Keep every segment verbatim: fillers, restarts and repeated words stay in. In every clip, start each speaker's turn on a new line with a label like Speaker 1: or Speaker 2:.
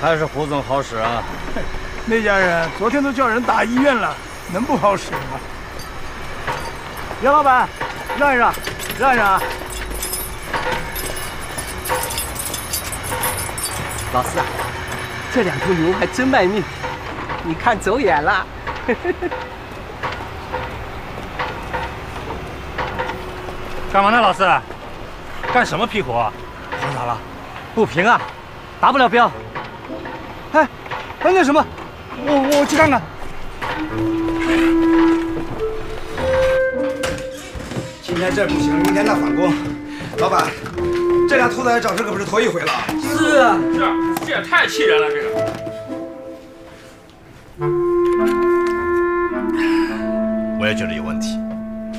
Speaker 1: 还是胡总好使啊！
Speaker 2: 那家人昨天都叫人打医院了，能不好使吗？袁老板，让一让，让一让啊！
Speaker 3: 老四啊，这两头牛还真卖命，你看走眼了。
Speaker 4: 干嘛呢，老四？干什么屁活？
Speaker 1: 活咋了？
Speaker 3: 不平啊，达不了标。
Speaker 2: 哎，哎，那什么，我我去看看。
Speaker 5: 今天这不行，明天那反攻。老板，这俩兔崽子找事可不是头一回了。
Speaker 3: 是啊，
Speaker 4: 是，这也太气人了，这个。
Speaker 1: 我也觉得有问题。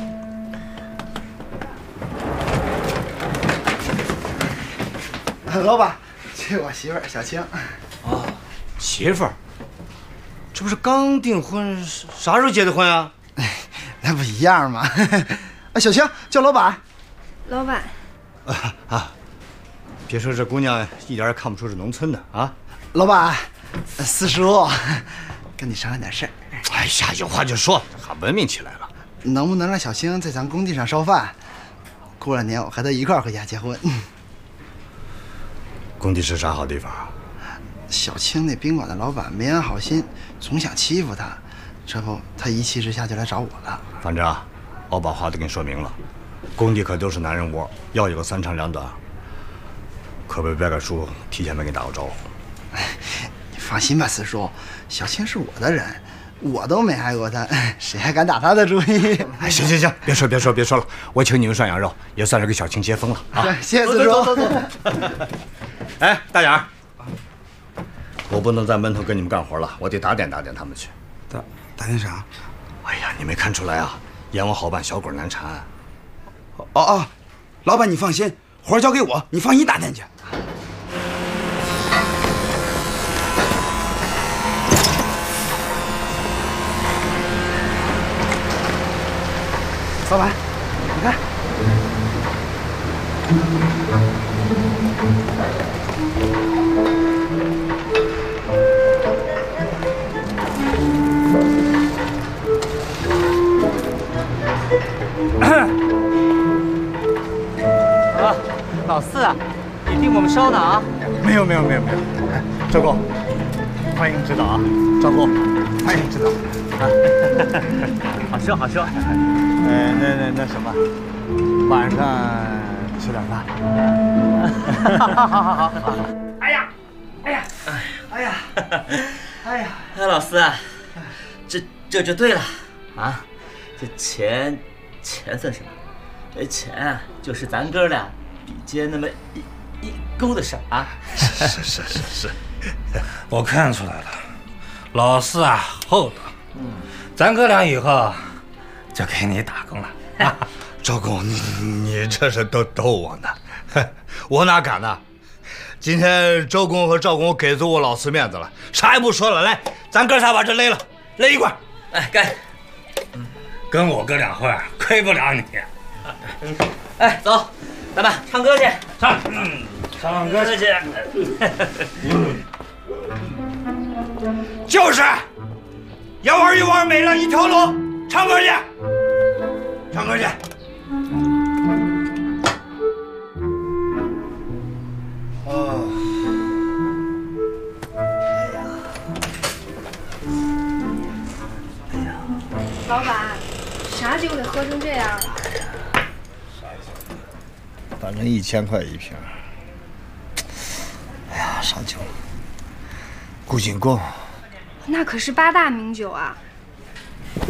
Speaker 5: 老板，这我媳妇儿小青。
Speaker 1: 哦，媳妇儿，这不是刚订婚，啥时候结的婚啊？
Speaker 5: 那不一样吗？啊，小青叫老板。
Speaker 6: 老板。
Speaker 1: 啊啊！别说这姑娘一点也看不出是农村的啊。
Speaker 5: 老板，四叔，跟你商量点事儿。
Speaker 1: 哎呀，有话就说，还文明起来了。
Speaker 5: 能不能让小青在咱工地上烧饭？过两年我和她一块儿回家结婚。
Speaker 1: 工地是啥好地方啊？
Speaker 5: 小青那宾馆的老板没安好心，总想欺负她，之后她一气之下就来找我了。
Speaker 1: 反正啊，我把话都给你说明了，工地可都是男人窝，要有个三长两短。可不可以别个叔提前没给你打过招呼？
Speaker 5: 你放心吧，四叔，小青是我的人，我都没害过她，谁还敢打她的主意？
Speaker 1: 哎，行行行，别说别说别说了，我请你们涮羊肉，也算是给小青接风了啊！
Speaker 5: 谢谢四叔。
Speaker 1: 走走走。哎，大眼儿，我不能在门头跟你们干活了，我得打点打点他们去。
Speaker 5: 打打点啥？
Speaker 1: 哎呀，你没看出来啊？阎王好办，小鬼难缠。
Speaker 5: 哦哦，老板你放心，活交给我，你放心打点去。老板，你看。
Speaker 3: 啊，老四啊，你盯我们烧呢啊？
Speaker 2: 没有没有没有没有，哎，赵工，欢迎指导啊！赵工，欢迎指导。啊，
Speaker 3: 好说好说。
Speaker 2: 呃，那那那什么，晚上吃点饭。
Speaker 3: 好好好好。
Speaker 4: 哎呀，哎呀，
Speaker 5: 哎呀，哎呀，
Speaker 3: 哎，老四啊，这这就对了啊，这钱钱算什么？这钱啊，就是咱哥俩比肩那么一一勾的事儿啊。
Speaker 4: 是是是是是，我看出来了，老四啊厚道，嗯，咱哥俩以后就给你打工了。啊，
Speaker 1: 赵工，你你这是逗逗我呢？我哪敢呢？今天周公和赵公给足我老四面子了，啥也不说了，来，咱哥仨把这勒了，勒一块。
Speaker 3: 哎，干！
Speaker 4: 跟我哥俩会儿，亏不了你。
Speaker 3: 哎，走，咱们唱歌去。
Speaker 4: 唱，嗯，唱歌去。
Speaker 1: 就是，一碗一碗美了一条龙，唱歌去，唱歌去。哦，
Speaker 5: 哎呀，哎呀，
Speaker 6: 老板，啥酒得喝成这样？
Speaker 1: 反正一千块一瓶。哎呀，啥酒？顾景贡。
Speaker 6: 那可是八大名酒啊！